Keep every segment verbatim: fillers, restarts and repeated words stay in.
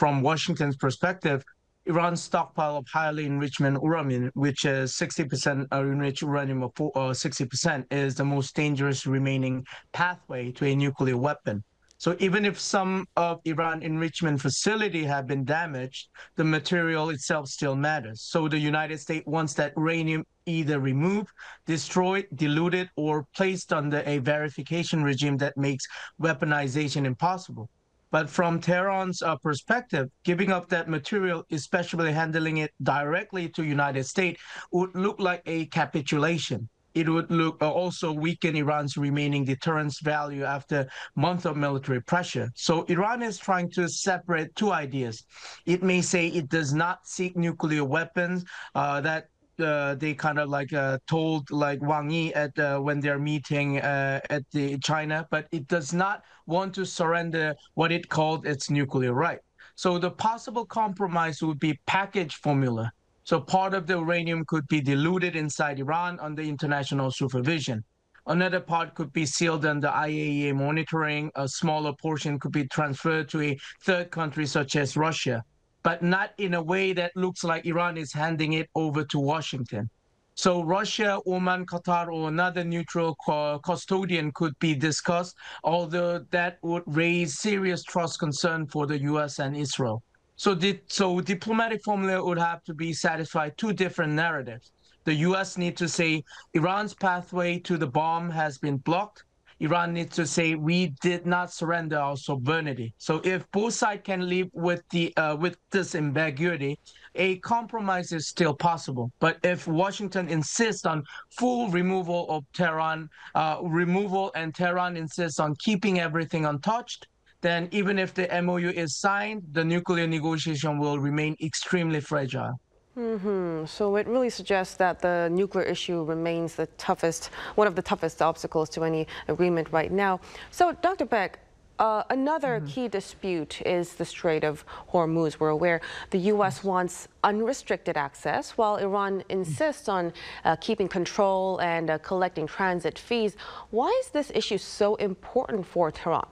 from Washington's perspective, Iran's stockpile of highly enrichment uranium, which is sixty percent enriched uranium of sixty percent, is the most dangerous remaining pathway to a nuclear weapon. So even if some of Iran enrichment facility have been damaged, the material itself still matters. So the United States wants that uranium either removed, destroyed, diluted, or placed under a verification regime that makes weaponization impossible. But from Tehran's uh, perspective, giving up that material, especially handling it directly to United States, would look like a capitulation. It would look uh, also weaken Iran's remaining deterrence value after months of military pressure. So Iran is trying to separate two ideas. It may say it does not seek nuclear weapons, uh, that uh, they kind of like uh, told like Wang Yi at uh, when they're meeting uh, at the China, but it does not want to surrender what it called its nuclear right. So the possible compromise would be package formula. So part of the uranium could be diluted inside Iran under international supervision. Another part could be sealed under I A E A monitoring. A smaller portion could be transferred to a third country such as Russia, but not in a way that looks like Iran is handing it over to Washington. So Russia, Oman, Qatar, or another neutral custodian could be discussed, although that would raise serious trust concern for the U S and Israel. So, di so diplomatic formula would have to be satisfied two different narratives. The U S needs to say Iran's pathway to the bomb has been blocked. Iran needs to say we did not surrender our sovereignty. So if both sides can live with the uh, with this ambiguity, a compromise is still possible. But if Washington insists on full removal of Tehran, uh, removal, and Tehran insists on keeping everything untouched, then even if the M O U is signed, the nuclear negotiation will remain extremely fragile. Mm-hmm. So it really suggests that the nuclear issue remains the toughest, one of the toughest obstacles to any agreement right now. So, Doctor Baek, uh, another mm-hmm. key dispute is the Strait of Hormuz. We're aware the U S wants unrestricted access, while Iran insists on uh, keeping control and uh, collecting transit fees. Why is this issue so important for Tehran?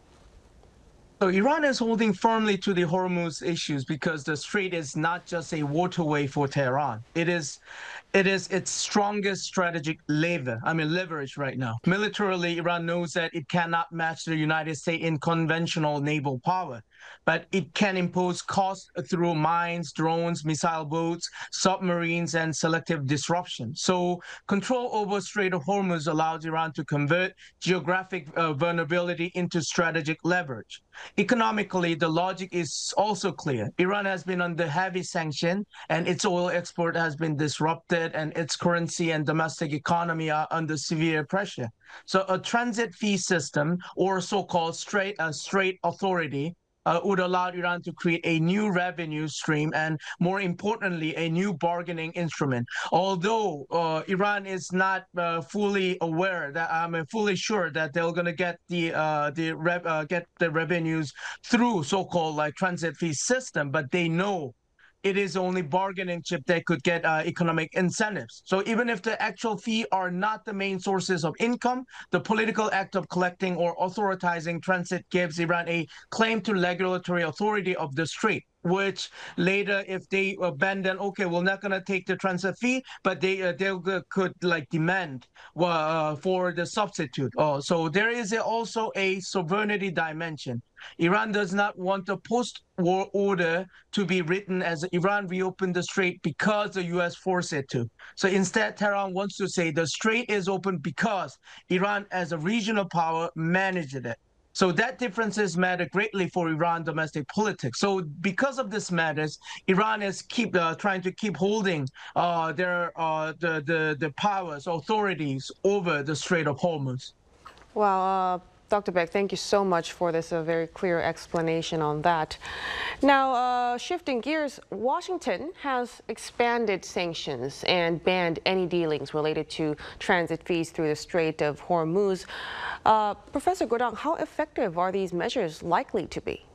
So Iran is holding firmly to the Hormuz issues because the strait is not just a waterway for Tehran. It is, it is its strongest strategic lever, I mean leverage right now. Militarily, Iran knows that it cannot match the United States in conventional naval power, but it can impose costs through mines, drones, missile boats, submarines, and selective disruption. So control over Strait of Hormuz allows Iran to convert geographic uh, vulnerability into strategic leverage. Economically, the logic is also clear. Iran has been under heavy sanction, and its oil export has been disrupted, and its currency and domestic economy are under severe pressure. So a transit fee system, or so-called straight, uh, straight authority, Uh, would allow Iran to create a new revenue stream and, more importantly, a new bargaining instrument. Although uh, Iran is not uh, fully aware that I'm uh, fully sure that they're going to get the uh, the rev uh, get the revenues through so-called like transit fee system, but they know it is only bargaining chip that could get uh, economic incentives. So even if the actual fee are not the main sources of income, the political act of collecting or authorizing transit gives Iran a claim to regulatory authority of the strait, which later, if they abandon, okay, we're not going to take the transit fee, but they uh, they could like demand uh, for the substitute. Uh, so there is also a sovereignty dimension. Iran does not want the post-war order to be written as Iran reopened the strait because the U S forced it to. So instead, Tehran wants to say the strait is open because Iran, as a regional power, managed it. So that differences matter greatly for Iran domestic politics. So because of this matters, Iran is keep uh, trying to keep holding uh, their uh, the, the the powers, authorities over the Strait of Hormuz. Well, uh, Doctor Baek, thank you so much for this uh, very clear explanation on that. Now, uh, shifting gears, Washington has expanded sanctions and banned any dealings related to transit fees through the Strait of Hormuz. Uh, Professor Godong, how effective are these measures likely to be?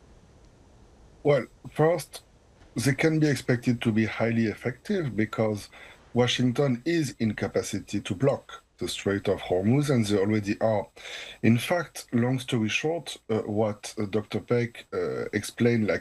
Well, first, they can be expected to be highly effective because Washington is in capacity to block the Strait of Hormuz, and they already are. In fact, long story short, uh, what uh, Doctor Baek uh, explained like